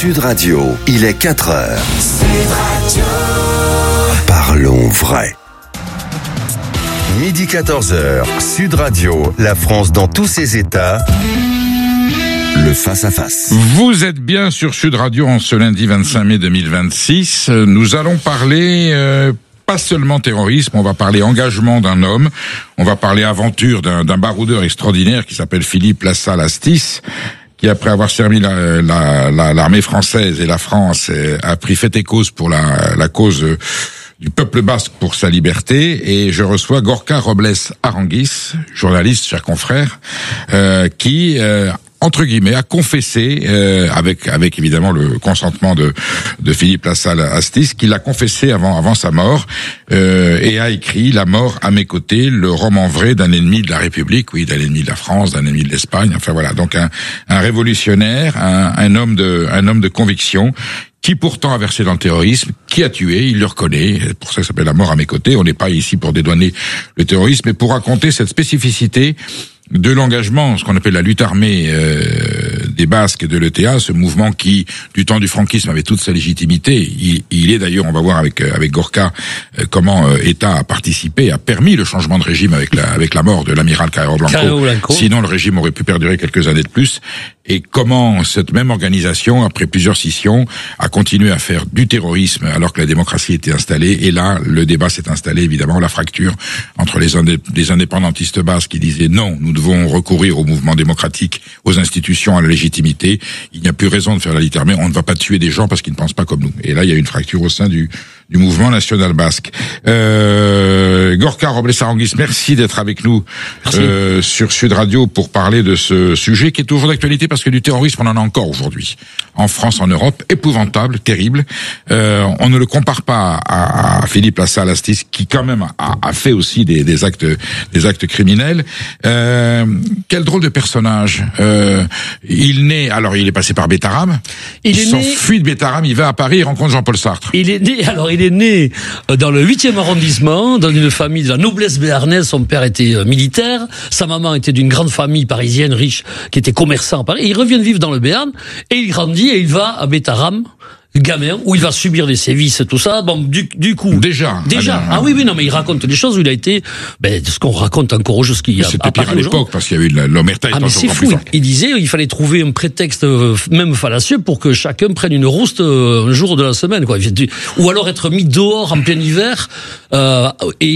Sud Radio, il est 4h. Sud Radio. Parlons vrai. Midi 14h, Sud Radio, la France dans tous ses états. Le face-à-face. Vous êtes bien sur Sud Radio en ce lundi 25 mai 2026. Nous allons parler... pas seulement terrorisme, on va parler engagement d'un homme, on va parler aventure d'un baroudeur extraordinaire qui s'appelle Philippe Lassalle-Astis, qui après avoir servi l'armée française et la France a pris fait et cause pour la cause du peuple basque pour sa liberté. Et je reçois Gorka Robles Aranguiz, journaliste, cher confrère, qui entre guillemets, a confessé, avec évidemment le consentement de Philippe Lassalle-Astis, qu'il a confessé avant sa mort, et a écrit « La mort à mes côtés », le roman vrai d'un ennemi de la République, oui, d'un ennemi de la France, d'un ennemi de l'Espagne, enfin voilà, donc un révolutionnaire, un homme de conviction, qui pourtant a versé dans le terrorisme, qui a tué, il le reconnaît, pour ça s'appelle « La mort à mes côtés ». On n'est pas ici pour dédouaner le terrorisme, mais pour raconter cette spécificité de l'engagement, ce qu'on appelle la lutte armée des Basques et de l'ETA, ce mouvement qui, du temps du franquisme, avait toute sa légitimité. Il est d'ailleurs, on va voir avec Gorka comment État a participé, a permis le changement de régime avec la mort de l'amiral Carrero Blanco. Sinon, le régime aurait pu perdurer quelques années de plus. Et comment cette même organisation, après plusieurs scissions, a continué à faire du terrorisme alors que la démocratie était installée. Et là, le débat s'est installé, évidemment, la fracture entre les indépendantistes basques qui disaient non, nous devons recourir au mouvement démocratique, aux institutions, à la légitimité. Il n'y a plus raison de faire la lutte armée. On ne va pas tuer des gens parce qu'ils ne pensent pas comme nous. Et là, il y a une fracture au sein du mouvement national basque. Gorka Robles Aranguiz, merci d'être avec nous sur Sud Radio pour parler de ce sujet qui est toujours d'actualité parce que du terrorisme, on en a encore aujourd'hui. En France, en Europe, épouvantable, terrible. On ne le compare pas à Philippe Lassalle-Astis qui quand même a fait aussi des actes criminels. Quel drôle de personnage. Il est passé par Bétarame. Il s'enfuit de Bétarame, il va à Paris, il rencontre Jean-Paul Sartre. Il est né dans le 8e arrondissement, dans une famille de la noblesse béarnaise. Son père était militaire, sa maman était d'une grande famille parisienne riche qui était commerçant à Paris. Et il revient vivre dans le Béarn et il grandit et il va à Bétarame, gamin, où il va subir des sévices, tout ça. Bon, du coup. Déjà. Ah oui, non, mais il raconte des choses où il a été, ce qu'on raconte encore aujourd'hui. C'était pire à l'époque, parce qu'il y avait eu l'omerta. Ah, mais c'est fou. Il disait, il fallait trouver un prétexte, même fallacieux, pour que chacun prenne une rouste un jour de la semaine, quoi. Ou alors être mis dehors en plein hiver, et